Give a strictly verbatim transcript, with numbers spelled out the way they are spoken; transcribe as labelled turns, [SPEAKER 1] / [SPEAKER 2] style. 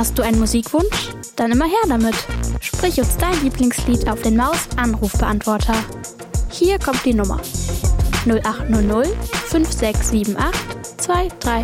[SPEAKER 1] Hast du einen Musikwunsch? Dann immer her damit. Sprich uns dein Lieblingslied auf den Maus-Anrufbeantworter. Hier kommt die Nummer null acht null null fünf sechs sieben acht zwei drei